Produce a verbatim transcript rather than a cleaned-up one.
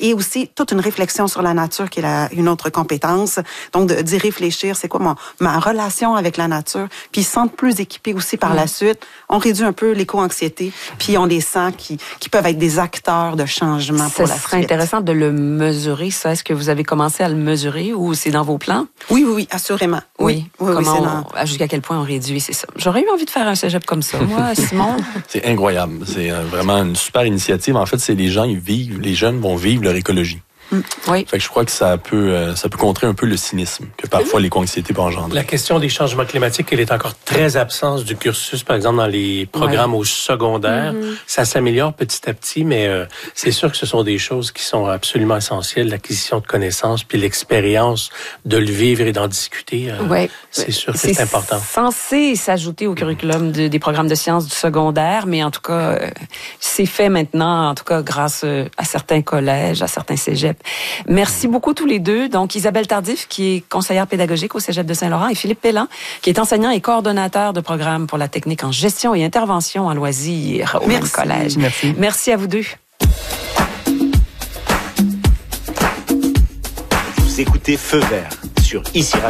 Et aussi toute une réflexion sur la nature qui est la, une autre compétence. Donc, de, d'y réfléchir, c'est quoi mon, ma relation avec la nature. Puis ils se sentent plus équipés aussi par mmh. la suite. On réduit un peu l'éco-anxiété, puis on les sent qui, qui peuvent être des acteurs de changement pour la suite. Ce serait intéressant de le mesurer, ça. Est-ce que vous avez commencé à le mesurer ou c'est dans vos plans? Oui, oui, oui, assurément. Oui, oui, oui comment oui, c'est dans... jusqu'à quel point on réduit, c'est ça. J'aurais eu envie de faire un cégep comme ça, moi, Simon. C'est incroyable. C'est vraiment une super initiative. En fait, c'est les gens, ils vivent, les jeunes vont vivre leur écologie. Oui. Fait que je crois que ça peut, ça peut contrer un peu le cynisme que parfois l'éco-anxiété peut engendrer. La question des changements climatiques, elle est encore très absente du cursus, par exemple, dans les programmes ouais. au secondaire. Mm-hmm. Ça s'améliore petit à petit, mais euh, c'est sûr que ce sont des choses qui sont absolument essentielles, l'acquisition de connaissances, puis l'expérience de le vivre et d'en discuter. Euh, ouais. C'est sûr que c'est, c'est important. C'est censé s'ajouter au curriculum de, des programmes de sciences du secondaire, mais en tout cas, euh, c'est fait maintenant, en tout cas, grâce euh, à certains collèges, à certains cégeps. Merci beaucoup tous les deux. Donc, Isabelle Tardif, qui est conseillère pédagogique au Cégep de Saint-Laurent, et Philippe Pelland, qui est enseignant et coordonnateur de programme pour la technique en gestion et intervention en loisirs au même collège. Merci. Merci à vous deux. Vous écoutez Feu vert sur Ici Radio.